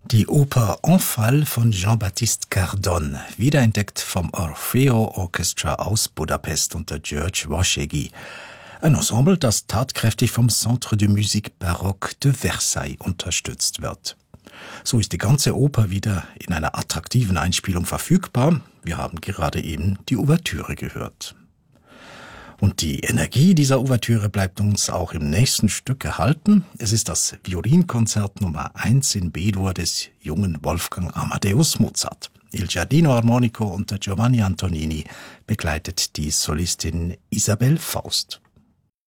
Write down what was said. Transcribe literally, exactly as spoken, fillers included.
Die Oper Enfall von Jean-Baptiste Cardon, wiederentdeckt vom Orfeo Orchestra aus Budapest unter György Vasegi. Ein Ensemble, das tatkräftig vom Centre de Musique Baroque de Versailles unterstützt wird. So ist die ganze Oper wieder in einer attraktiven Einspielung verfügbar. Wir haben gerade eben die Ouvertüre gehört. Und die Energie dieser Ouvertüre bleibt uns auch im nächsten Stück erhalten. Es ist das Violinkonzert Nummer eins in B-Dur des jungen Wolfgang Amadeus Mozart. Il Giardino Armonico unter Giovanni Antonini begleitet die Solistin Isabelle Faust.